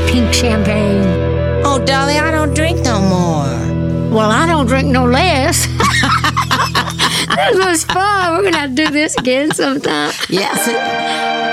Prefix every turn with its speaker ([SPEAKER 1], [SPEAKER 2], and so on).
[SPEAKER 1] pink champagne.
[SPEAKER 2] Oh, Dolly, I don't drink no more.
[SPEAKER 1] Well, I don't drink no less. This was fun. We're going to have to do this again sometime.
[SPEAKER 2] Yes.